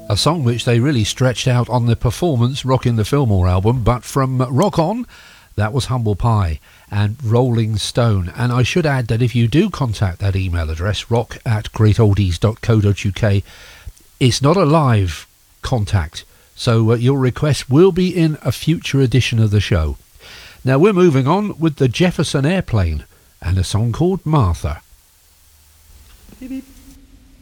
A song which they really stretched out on the performance Rockin' the Fillmore album, but from Rock On, that was Humble Pie and Rolling Stone. And I should add that if you do contact that email address, rock@greatoldies.co.uk, it's not a live contact, so your request will be in a future edition of the show. Now we're moving on with the Jefferson Airplane and a song called Martha. Beep, beep.